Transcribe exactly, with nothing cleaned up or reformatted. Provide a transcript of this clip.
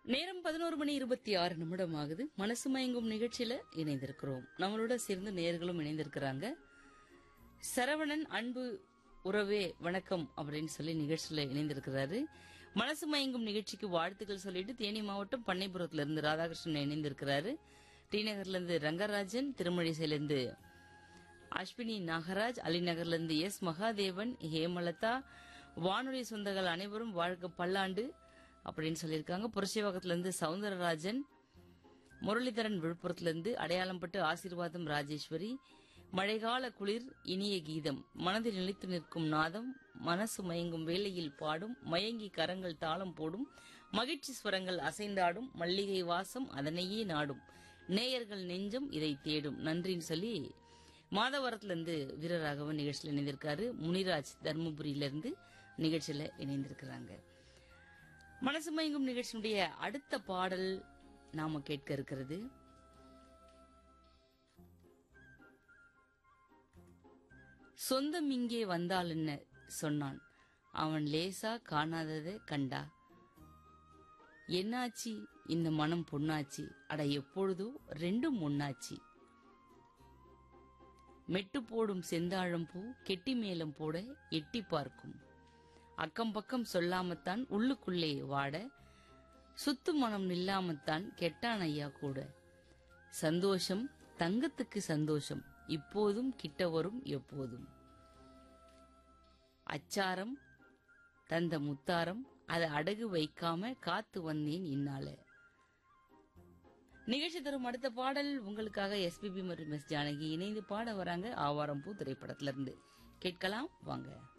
நேரம் பதினோரு மணி இருபத்தி ஆறு நிமிடம் ஆகுது. மனசு மயங்கும் நிகழ்ச்சியில இணைந்திருக்கிறோம். நம்மளோட சேர்ந்து நேர்களும் இணைந்திருக்கிறாங்க. சரவணன் அன்பு உறவே வணக்கம் அப்படின்னு சொல்லி நிகழ்ச்சியில இணைந்திருக்கிறாரு. மனசு மயங்கும் நிகழ்ச்சிக்கு வாழ்த்துக்கள் சொல்லிட்டு தேனி மாவட்டம் பண்ணைபுரத்துல இருந்து ராதாகிருஷ்ணன் இணைந்திருக்கிறாரு. டி நகர்ல இருந்து ரங்கராஜன், திருமழிசையில இருந்து அஸ்வினி நாகராஜ், அலிநகர்ல இருந்து எஸ் மகாதேவன், ஹேமலதா, வானொலி சொந்தங்கள் அனைவரும் வாழ்க்கை பல்லாண்டு அப்படின்னு சொல்லியிருக்காங்க. புரட்சிவாக்கத்துல இருந்து சவுந்தரராஜன், முரளிதரன் விழுப்புரத்துல இருந்து அடையாளம்பட்டு ஆசீர்வாதம் ராஜேஸ்வரி, மழைக்கால குளிர் இனிய கீதம், மனதில் நிலைத்து நிற்கும் நாதம், மனசு மயங்கும் வேளையில் பாடும், மயங்கி கரங்கள் தாளம் போடும், மகிழ்ச்சி ஸ்வரங்கள் அசைந்தாடும், மல்லிகை வாசம் அதனையே நாடும், நேயர்கள் நெஞ்சம் இதை தேடும், நன்றின்னு சொல்லி மாதவரத்துல இருந்து வீரராகவன் நிகழ்ச்சியில் இணைந்திருக்காரு. முனிராஜ் தர்மபுரியில இருந்து நிகழ்ச்சியில இணைந்திருக்கிறாங்க. மனசு மயங்கும் நிகழ்ச்சியுடைய அடுத்த பாடல் நாம கேட்க இருக்கிறது சொந்தம் இங்கே வந்தால் என்ன சொன்னான், அவன் லேசா காணாததை கண்டா, என்னாச்சி இந்த மனம் பொன்னாச்சி, அட எப்பொழுதோ ரெண்டும் ஒன்னாச்சி, மெட்டு போடும் செந்தாழம் பூ கெட்டி மேலம் போட எட்டி பார்க்கும், அக்கம் பக்கம் சொல்லாமத்தான் உள்ளுக்குள்ளே வாட, சுத்து மனம் நில்லாமத்தான் கெட்டான் ஐயா கூட, சந்தோஷம் தங்கத்துக்கு சந்தோஷம் இப்போதும் கிட்ட வரும் எப்போதும், அச்சாரம் தந்த முத்தாரம் அதை அடகு வைக்காம காத்து வந்தேன் இன்னால. நிகழ்ச்சி தரும் அடுத்த பாடல் உங்களுக்காக எஸ்பிபி மற்றும் எஸ் ஜானகி இணைந்து பாட வராங்க. ஆவாரம் பூ திரைப்படத்திலிருந்து கேட்கலாம் வாங்க.